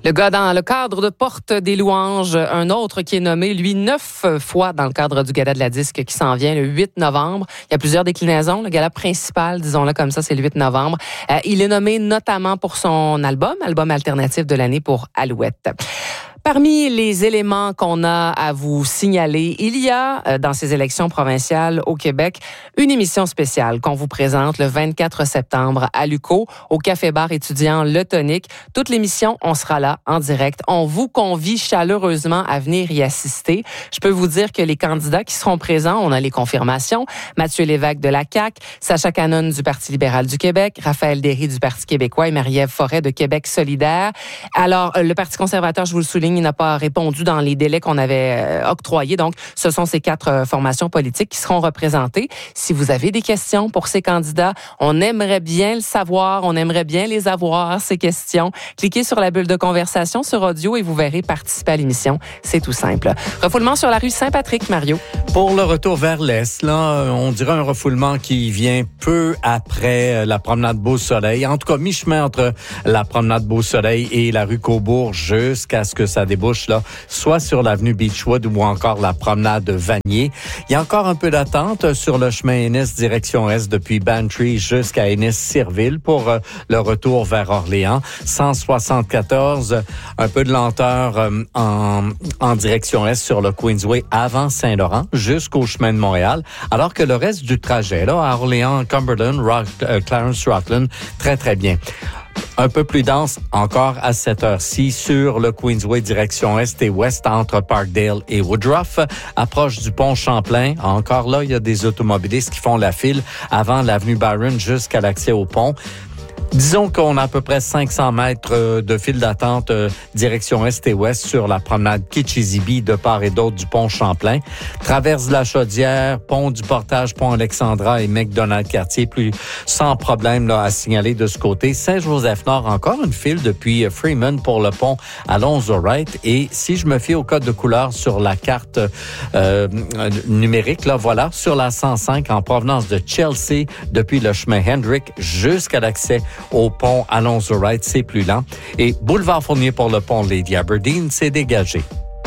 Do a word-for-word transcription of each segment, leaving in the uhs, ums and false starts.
Le gars dans le cadre de Porte des louanges, un autre qui est nommé, lui, neuf fois dans le cadre du Gala de la disque qui s'en vient le huit novembre. Il y a plusieurs déclinaisons. Le gala principal, disons-le comme ça, c'est le huit novembre. Euh, il est nommé notamment pour son album, album alternatif de l'année pour Alouette. Parmi les éléments qu'on a à vous signaler, il y a euh, dans ces élections provinciales au Québec une émission spéciale qu'on vous présente le vingt-quatre septembre à l'U Q O au Café-Bar étudiant Le Tonique. Toute l'émission, on sera là en direct. On vous convie chaleureusement à venir y assister. Je peux vous dire que les candidats qui seront présents, on a les confirmations. Mathieu Lévesque de la C A Q, Sacha Canon du Parti libéral du Québec, Raphaël Derry du Parti québécois et Marie-Ève Forêt de Québec solidaire. Alors, le Parti conservateur, je vous le souligne, il n'a pas répondu dans les délais qu'on avait euh, octroyés. Donc, ce sont ces quatre euh, formations politiques qui seront représentées. Si vous avez des questions pour ces candidats, on aimerait bien le savoir, on aimerait bien les avoir, ces questions. Cliquez sur la bulle de conversation sur audio et vous verrez participer à l'émission. C'est tout simple. Refoulement sur la rue Saint-Patrick, Mario. Pour le retour vers l'Est, là, on dirait un refoulement qui vient peu après la promenade Beau-Soleil. En tout cas, mi-chemin entre la promenade Beau-Soleil et la rue Cobourg jusqu'à ce que ça débouche là, soit sur l'avenue Beechwood ou encore la promenade Vanier. Il y a encore un peu d'attente sur le chemin Ennis direction Est depuis Bantry jusqu'à Ennis-Cirville pour euh, le retour vers Orléans. cent soixante-quatorze, un peu de lenteur euh, en, en direction Est sur le Queensway avant Saint-Laurent jusqu'au chemin de Montréal, alors que le reste du trajet là, à Orléans, Cumberland, Rock, euh, Clarence, Rockland, très très bien. Un peu plus dense encore à cette heure-ci sur le Queensway direction Est et Ouest entre Parkdale et Woodruff. Approche du pont Champlain. Encore là, il y a des automobilistes qui font la file avant l'avenue Byron jusqu'à l'accès au pont. Disons qu'on a à peu près cinq cents mètres de file d'attente euh, direction Est et Ouest sur la promenade Kitchizibee de part et d'autre du pont Champlain. Traverse de la Chaudière, pont du Portage, pont Alexandra et McDonald-Cartier, plus sans problème là, à signaler de ce côté. Saint-Joseph-Nord, encore une file depuis Freeman pour le pont Alonzo-Wright. Et si je me fie au code de couleur sur la carte euh, numérique, là voilà, sur la cent cinq en provenance de Chelsea depuis le chemin Hendrick jusqu'à l'accès au pont Alonzo-Wright, c'est plus lent. Et boulevard Fournier pour le pont Lady Aberdeen, c'est dégagé.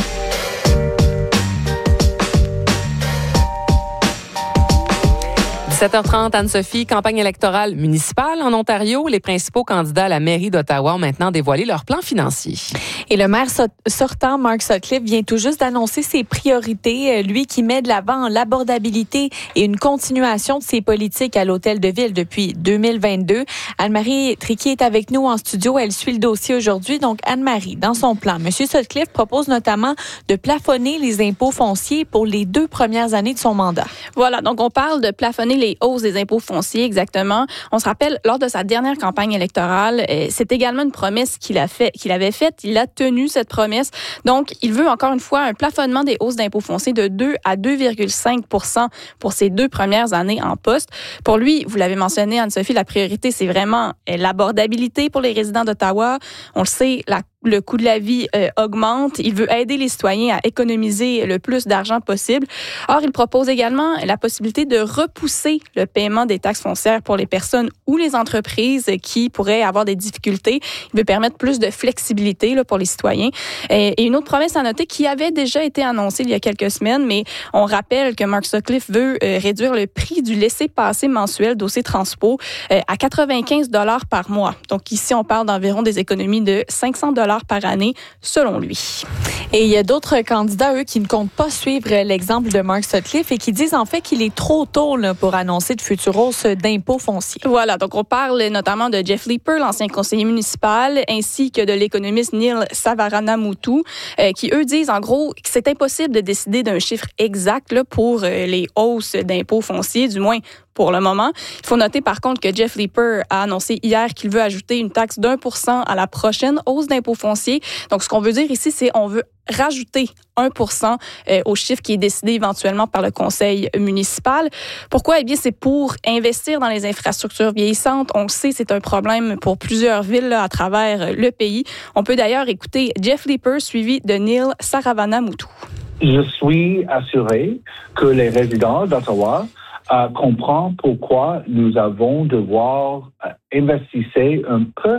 dix-sept heures trente, Anne-Sophie, campagne électorale municipale en Ontario. Les principaux candidats à la mairie d'Ottawa ont maintenant dévoilé leur plan financier. Et le maire sortant, Mark Sutcliffe, vient tout juste d'annoncer ses priorités. Lui qui met de l'avant l'abordabilité et une continuation de ses politiques à l'hôtel de ville depuis deux mille vingt-deux. Anne-Marie Triquier est avec nous en studio. Elle suit le dossier aujourd'hui. Donc, Anne-Marie, dans son plan, M. Sutcliffe propose notamment de plafonner les impôts fonciers pour les deux premières années de son mandat. Voilà, donc on parle de plafonner les hausses des impôts fonciers, exactement. On se rappelle, lors de sa dernière campagne électorale, euh, c'est également une promesse qu'il a fait, qu'il avait faite. Il a tenu cette promesse. Donc, il veut encore une fois un plafonnement des hausses d'impôts fonciers de deux à deux virgule cinq pour cent pour ses deux premières années en poste. Pour lui, vous l'avez mentionné, Anne-Sophie, la priorité, c'est vraiment euh, l'abordabilité pour les résidents d'Ottawa. On le sait, la le coût de la vie euh, augmente. Il veut aider les citoyens à économiser le plus d'argent possible. Or, il propose également la possibilité de repousser le paiement des taxes foncières pour les personnes ou les entreprises qui pourraient avoir des difficultés. Il veut permettre plus de flexibilité là, pour les citoyens. Et, et une autre promesse à noter qui avait déjà été annoncée il y a quelques semaines, mais on rappelle que Mark Sutcliffe veut euh, réduire le prix du laissez-passer mensuel dossier transpo euh, à quatre-vingt-quinze dollars par mois. Donc ici, on parle d'environ des économies de cinq cents dollars par année, selon lui. Et il y a d'autres candidats, eux, qui ne comptent pas suivre l'exemple de Mark Sutcliffe et qui disent en fait qu'il est trop tôt là, pour annoncer de futures hausses d'impôts fonciers. Voilà, donc on parle notamment de Jeff Leeper, l'ancien conseiller municipal, ainsi que de l'économiste Neil Savaranamuthu, euh, qui, eux, disent en gros que c'est impossible de décider d'un chiffre exact là, pour euh, les hausses d'impôts fonciers, du moins pour le moment. Il faut noter par contre que Jeff Leeper a annoncé hier qu'il veut ajouter une taxe d'un pour cent à la prochaine hausse d'impôts fonciers. Donc, ce qu'on veut dire ici, c'est on veut rajouter un pour cent euh, au chiffre qui est décidé éventuellement par le conseil municipal. Pourquoi? Eh bien, c'est pour investir dans les infrastructures vieillissantes. On le sait, c'est un problème pour plusieurs villes là, à travers le pays. On peut d'ailleurs écouter Jeff Leeper suivi de Neil Savaranamuthu. Je suis assuré que les résidents d'Ottawa Euh, comprend pourquoi nous avons devoir euh, investir un peu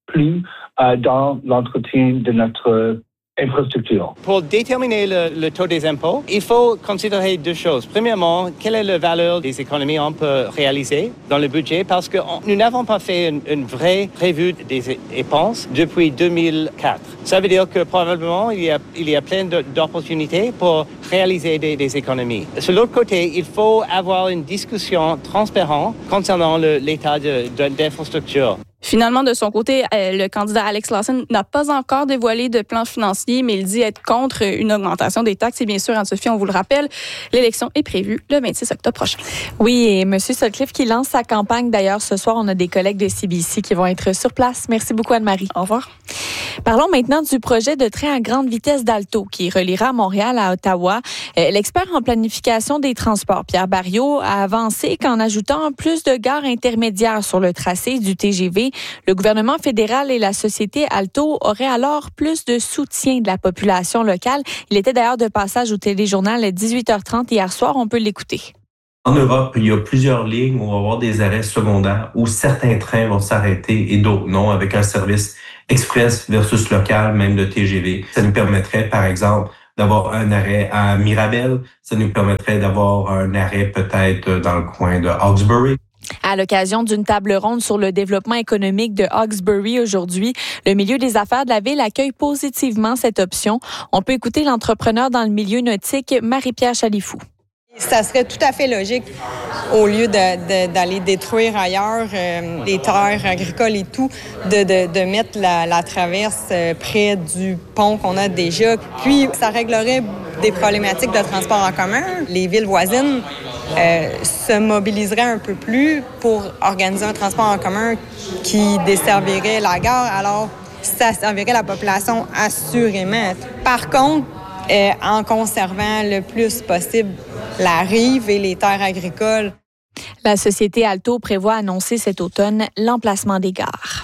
plus euh, dans l'entretien de notre infrastructure. Pour déterminer le, le taux des impôts, il faut considérer deux choses. Premièrement, quelle est la valeur des économies qu'on peut réaliser dans le budget, parce que on, nous n'avons pas fait une, une vraie prévue des dépenses depuis deux mille quatre. Ça veut dire que probablement il y a, il y a plein de, d'opportunités pour réaliser des, des économies. Sur l'autre côté, il faut avoir une discussion transparente concernant le, l'état de, de, d'infrastructure. Finalement, de son côté, euh, le candidat Alex Lawson n'a pas encore dévoilé de plan financier, mais il dit être contre une augmentation des taxes. Et bien sûr, Anne-Sophie, on vous le rappelle, l'élection est prévue le vingt-six octobre prochain. Oui, et M. Sutcliffe qui lance sa campagne. D'ailleurs, ce soir, on a des collègues de C B C qui vont être sur place. Merci beaucoup, Anne-Marie. Au revoir. Parlons maintenant du projet de train à grande vitesse d'Alto qui reliera Montréal à Ottawa. Euh, l'expert en planification des transports, Pierre Barriot, a avancé qu'en ajoutant plus de gares intermédiaires sur le tracé du T G V, le gouvernement fédéral et la société Alto auraient alors plus de soutien de la population locale. Il était d'ailleurs de passage au téléjournal à dix-huit heures trente hier soir. On peut l'écouter. En Europe, il y a plusieurs lignes où on va avoir des arrêts secondaires où certains trains vont s'arrêter et d'autres non, avec un service express versus local, même le T G V. Ça nous permettrait, par exemple, d'avoir un arrêt à Mirabel. Ça nous permettrait d'avoir un arrêt peut-être dans le coin de Hawkesbury. À l'occasion d'une table ronde sur le développement économique de Hawkesbury aujourd'hui, le milieu des affaires de la ville accueille positivement cette option. On peut écouter l'entrepreneur dans le milieu nautique, Marie-Pierre Chalifou. Ça serait tout à fait logique, au lieu de, de, d'aller détruire ailleurs euh, les terres agricoles et tout, de, de, de mettre la, la traverse euh, près du pont qu'on a déjà. Puis, ça réglerait des problématiques de transport en commun. Les villes voisines euh, se mobiliseraient un peu plus pour organiser un transport en commun qui desservirait la gare. Alors, ça servirait la population assurément. Par contre, euh, en conservant le plus possible la rive et les terres agricoles. La société Alto prévoit annoncer cet automne l'emplacement des gares.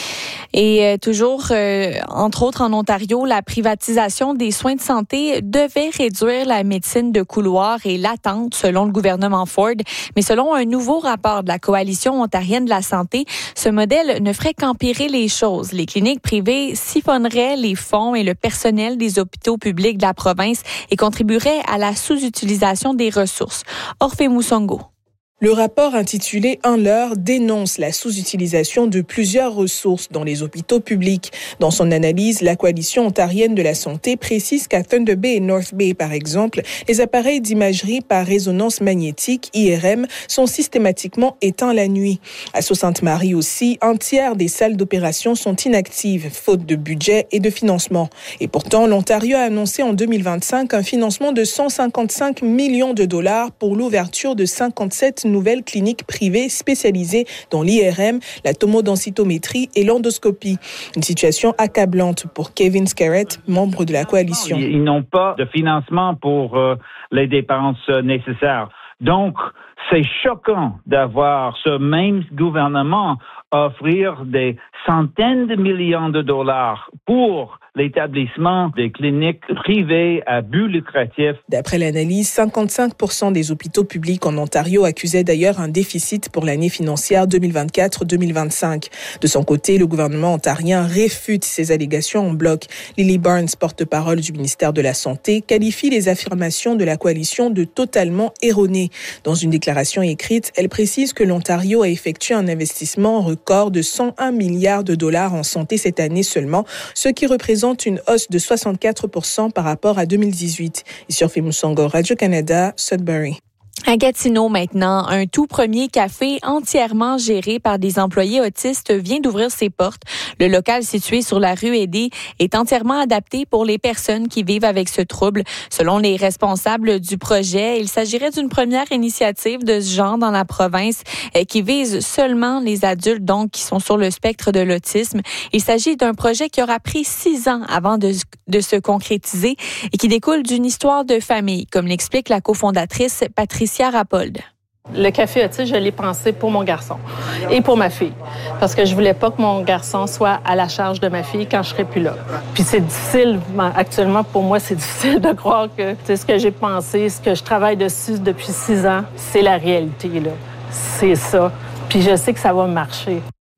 Et euh, toujours, euh, entre autres en Ontario, la privatisation des soins de santé devait réduire la médecine de couloir et l'attente, selon le gouvernement Ford. Mais selon un nouveau rapport de la Coalition ontarienne de la santé, ce modèle ne ferait qu'empirer les choses. Les cliniques privées siphonneraient les fonds et le personnel des hôpitaux publics de la province et contribueraient à la sous-utilisation des ressources. Orphée Moussongo. Le rapport intitulé « Un leurre » dénonce la sous-utilisation de plusieurs ressources dans les hôpitaux publics. Dans son analyse, la Coalition ontarienne de la santé précise qu'à Thunder Bay et North Bay, par exemple, les appareils d'imagerie par résonance magnétique, I R M, sont systématiquement éteints la nuit. À Sault-Sainte-Marie aussi, un tiers des salles d'opération sont inactives, faute de budget et de financement. Et pourtant, l'Ontario a annoncé en deux mille vingt-cinq un financement de cent cinquante-cinq millions de dollars pour l'ouverture de cinquante-sept nouvelles cliniques privées spécialisées dans l'I R M, la tomodensitométrie et l'endoscopie. Une situation accablante pour Kevin Scarrett, membre de la coalition. Ils n'ont pas de financement pour euh, les dépenses nécessaires. Donc, c'est choquant d'avoir ce même gouvernement offrir des centaines de millions de dollars pour l'établissement des cliniques privées à but lucratif. D'après l'analyse, cinquante-cinq pour cent des hôpitaux publics en Ontario accusaient d'ailleurs un déficit pour l'année financière deux mille vingt-quatre deux mille vingt-cinq. De son côté, le gouvernement ontarien réfute ces allégations en bloc. Lily Barnes, porte-parole du ministère de la Santé, qualifie les affirmations de la coalition de totalement erronées. Dans une déclaration écrite, elle précise que l'Ontario a effectué un investissement record de cent un milliards de dollars en santé cette année seulement, ce qui représente une hausse de soixante-quatre pour cent par rapport à deux mille dix-huit. Ici Orphée Moussongo, Radio-Canada, Sudbury. À Gatineau maintenant, un tout premier café entièrement géré par des employés autistes vient d'ouvrir ses portes. Le local situé sur la rue Edé est entièrement adapté pour les personnes qui vivent avec ce trouble. Selon les responsables du projet, il s'agirait d'une première initiative de ce genre dans la province qui vise seulement les adultes donc qui sont sur le spectre de l'autisme. Il s'agit d'un projet qui aura pris six ans avant de, de se concrétiser et qui découle d'une histoire de famille, comme l'explique la cofondatrice Patricia Rapold. Le café autiste, je l'ai pensé pour mon garçon et pour ma fille. Parce que je voulais pas que mon garçon soit à la charge de ma fille quand je serai plus là. Puis c'est difficile, actuellement pour moi, c'est difficile de croire que c'est ce que j'ai pensé, ce que je travaille dessus depuis six ans, c'est la réalité, là. C'est ça. Puis je sais que ça va marcher.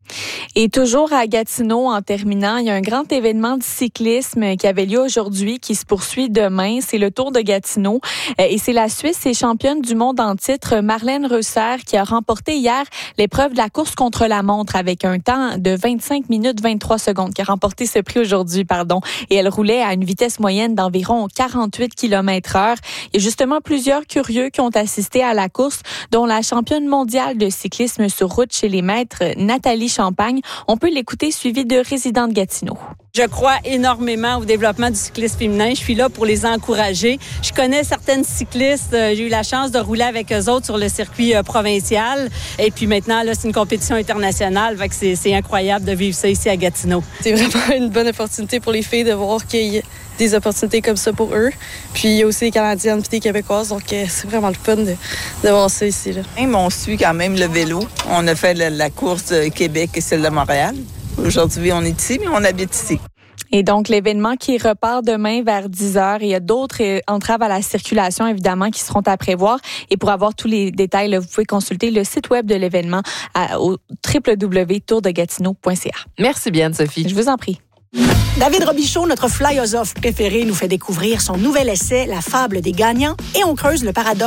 Et toujours à Gatineau, en terminant, il y a un grand événement de cyclisme qui avait lieu aujourd'hui, qui se poursuit demain. C'est le Tour de Gatineau. Et c'est la Suisse et championne du monde en titre, Marlène Reusser, qui a remporté hier l'épreuve de la course contre la montre avec un temps de vingt-cinq minutes vingt-trois secondes, qui a remporté ce prix aujourd'hui, pardon. Et elle roulait à une vitesse moyenne d'environ quarante-huit kilomètres heure. Il y a justement plusieurs curieux qui ont assisté à la course, dont la championne mondiale de cyclisme sur route chez les maîtres, Nathalie Champagne. On peut l'écouter, suivie de résidents de Gatineau. Je crois énormément au développement du cyclisme féminin. Je suis là pour les encourager. Je connais certaines cyclistes. J'ai eu la chance de rouler avec eux autres sur le circuit provincial. Et puis maintenant, là, c'est une compétition internationale. Fait que c'est, c'est incroyable de vivre ça ici à Gatineau. C'est vraiment une bonne opportunité pour les filles de voir qu'il y a des opportunités comme ça pour eux. Puis il y a aussi des Canadiennes et des Québécoises. Donc c'est vraiment le fun de, de voir ça ici. Là. On suit quand même le vélo. On a fait la, la course de Québec et celle de Montréal. Aujourd'hui, on est ici, mais on habite ici. Et donc, l'événement qui repart demain vers dix heures. Il y a d'autres entraves à la circulation, évidemment, qui seront à prévoir. Et pour avoir tous les détails, là, vous pouvez consulter le site web de l'événement à, au w w w point tour de gatineau point c a. Merci bien, Sophie. Je vous en prie. David Robichaud, notre flyosophe préféré, nous fait découvrir son nouvel essai, La fable des gagnants, et on creuse le paradoxe